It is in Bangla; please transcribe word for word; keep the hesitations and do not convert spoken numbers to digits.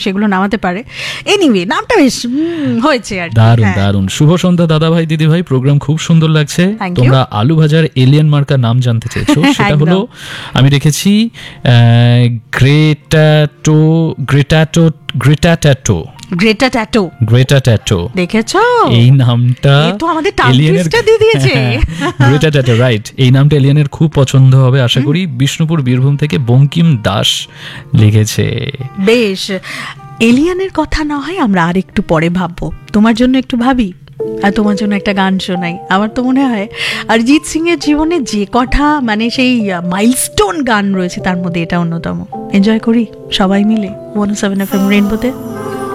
সেগুলো নামাতে পারে। এনিওয়ে নামটা বেশ হয়েছে আর দারুণ দারুণ। শুভ সন্ধ্যা দাদা ভাই দিদি ভাই, প্রোগ্রাম খুব সুন্দর লাগছে। তোমরা আলু ভাজার এলিয়েন মার্কার নাম জানতে চেয়েছো, সেটা হলো আমি রেখেছি গ্রেটাটো গ্রেটাটো গ্রেটাটো গ্রেটা ট্যাটো গ্রেটা ট্যাটো দেখেছো? এই নামটা তো আমাদের টাইপিস্টটা দিয়ে দিয়েছে। Greta tattoo, right. এই নামটা এলিয়েনের খুব পছন্দ হবে আশা করি। বিষ্ণুপুর বীরভূম থেকে বঙ্কিম দাস লিখেছে। বেশ, এলিয়েনের কথা না হয় আমরা আর একটু পরে ভাববো, তোমার জন্য একটু ভাবি আর তোমার জন্য একটা গান শোনাই। আমার তো মনে হয় অরিজিৎ সিং এর জীবনে যে কটা মানে সেই মাইলস্টোন গান রয়েছে তার মধ্যে এটা অন্যতম। এনজয় করি সবাই মিলে ওয়ান সেভেন এফ এম রেইনবোতে।